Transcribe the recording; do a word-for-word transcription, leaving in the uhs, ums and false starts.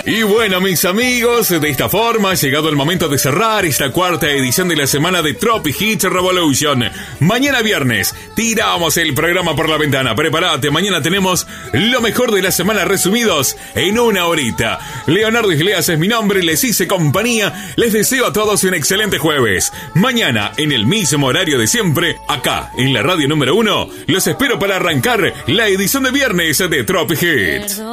Y bueno, mis amigos, de esta forma ha llegado el momento de cerrar esta cuarta edición de la semana de Tropic Hits Revolution. Mañana viernes tiramos el programa por la ventana. Prepárate, mañana tenemos lo mejor de la semana resumidos en una horita. Leonardo Iglesias es mi nombre, les hice compañía. Les deseo a todos un excelente jueves. Mañana, en el mismo horario de siempre, acá en la radio número uno, los espero para arrancar la edición de viernes de Tropic Hits.